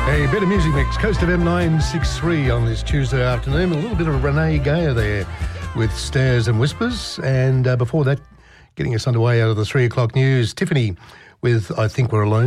A bit of music mix, Coast of M963 on this Tuesday afternoon. A little bit of Renee Gayer there with Stares and Whispers. And before that, getting us underway out of the 3 o'clock news, Tiffany with I Think We're Alone.